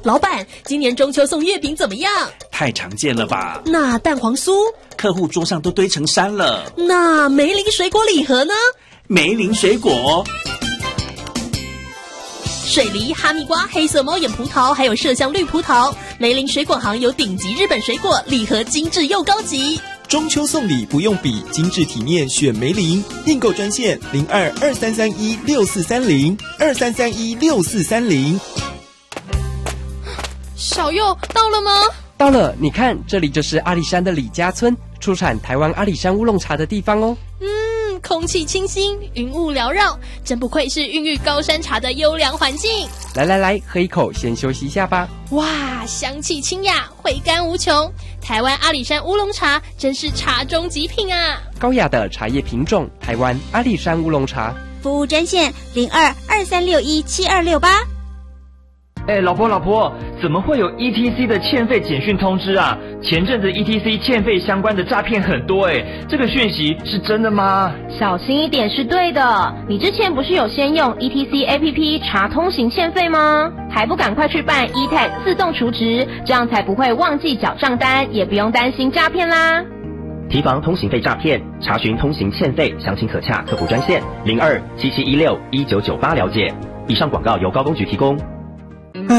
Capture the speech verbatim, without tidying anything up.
老板，今年中秋送月饼怎么样？ 太常见了吧？ 那蛋黄酥？ 客户桌上都堆成山了。 那梅林水果礼盒呢？ 梅林水果。 水梨、哈密瓜、黑色猫眼葡萄，还有麝香绿葡萄。梅林水果行有顶级日本水果，礼盒精致又高级。 中秋送礼不用比，精致体面选梅林。订购专线零二二三三一六四三零二三三一六四三零。 小佑到了吗？ 到了，你看，这里就是阿里山的李家村，出产台湾阿里山乌龙茶的地方哦。 嗯，空气清新，云雾缭绕，真不愧是孕育高山茶的优良环境。 来来来，喝一口，先休息一下吧。 哇，香气清雅，回甘无穷。台湾阿里山乌龙茶真是茶中极品啊！ 高雅的茶叶品种，台湾阿里山乌龙茶。 服务专线零二二三六一七二六八。 哎，老婆老婆，怎么会有 E T C 的欠费简讯通知啊？前阵子 E T C 欠费相关的诈骗很多哎，这个讯息是真的吗？ 小心一点是对的。你之前不是有先用 E T C A P P 查通行欠费吗？还不赶快去办 E T A G 自动储值，这样才不会忘记缴账单，也不用担心诈骗啦。 提防通行费诈骗，查询通行欠费，详情可洽客服专线零二七七一六一九九八了解。以上广告由高工局提供。